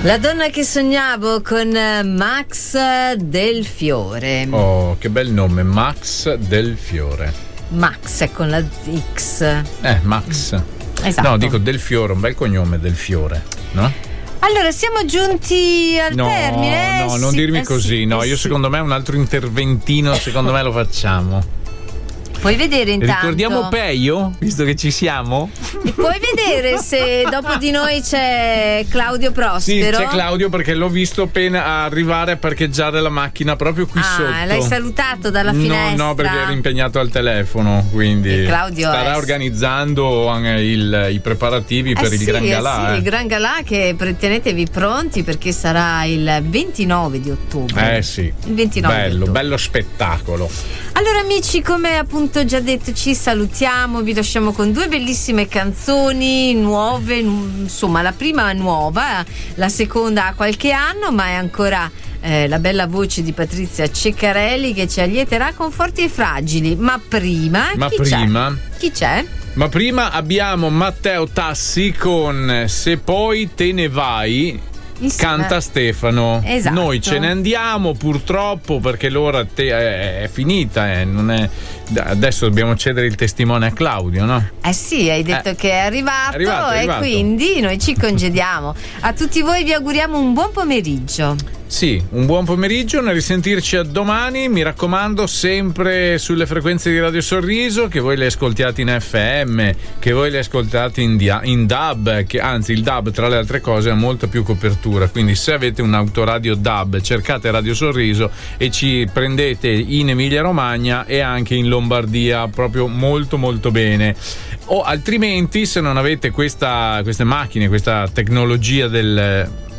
La donna che sognavo con Max Del Fiore. Oh, che bel nome, Max Del Fiore. Max è con la X. Max. Esatto. No, dico Del Fiore, un bel cognome, Del Fiore, no? Allora, siamo giunti al termine. No, non dirmi così. No, io secondo me un altro interventino, secondo me lo facciamo. Puoi vedere intanto. Ricordiamo Peio, visto che ci siamo? E puoi vedere se dopo di noi c'è Claudio Prospero. Sì, c'è Claudio, perché l'ho visto appena arrivare a parcheggiare la macchina proprio qui sotto. L'hai salutato dalla finestra? No, perché ero impegnato al telefono, quindi Claudio starà organizzando i preparativi per il Gran Galà. Sì, il Gran Galà, che tenetevi pronti perché sarà il 29 di ottobre. Sì. Il 29 bello spettacolo. Allora amici, come appunto già detto, ci salutiamo, vi lasciamo con due bellissime canzoni nuove, insomma la prima è nuova, la seconda ha qualche anno, ma è ancora la bella voce di Patrizia Ceccarelli che ci allieterà con Forti e Fragili. Ma prima chi c'è? Ma prima abbiamo Matteo Tassi con Se poi te ne vai. Canta Stefano. Esatto. Noi ce ne andiamo purtroppo perché l'ora è finita, non è... Adesso dobbiamo cedere il testimone a Claudio, no? Sì, hai detto che è arrivato e quindi noi ci congediamo. A tutti voi vi auguriamo un buon pomeriggio. Sì, un buon pomeriggio, a risentirci a domani. Mi raccomando, sempre sulle frequenze di Radio Sorriso, che voi le ascoltiate in FM, che voi le ascoltate in DAB, che anzi il DAB tra le altre cose ha molta più copertura, quindi se avete un autoradio DAB cercate Radio Sorriso e ci prendete in Emilia Romagna e anche in Lombardia proprio molto molto bene. O altrimenti, se non avete queste macchine, questa tecnologia del